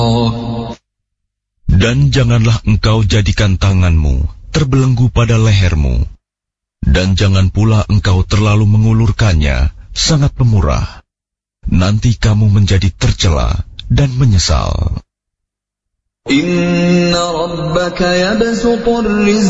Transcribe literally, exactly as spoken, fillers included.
Dan janganlah engkau jadikan tanganmu terbelenggu pada lehermu, dan jangan pula engkau terlalu mengulurkannya sangat pemurah. Nanti kamu menjadi tercela dan menyesal. Inna rabbaka yabsutur rizqa